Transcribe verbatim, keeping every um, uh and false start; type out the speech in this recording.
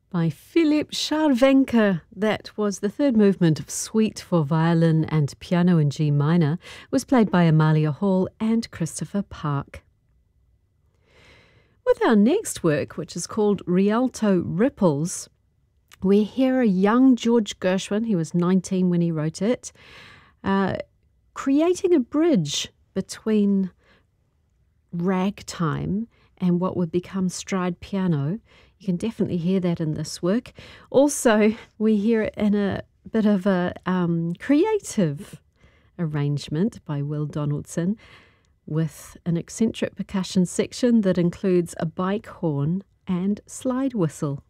by Philip Scharwenka. That was the third movement of Suite for violin and piano in G minor. It was played by Amalia Hall and Christopher Park. With our next work, which is called Rialto Ripples, we hear a young George Gershwin, he was nineteen when he wrote it, uh, creating a bridge between ragtime and what would become stride piano. You can definitely hear that in this work. Also, we hear it in a bit of a um, creative arrangement by Will Donaldson with an eccentric percussion section that includes a bike horn and slide whistle.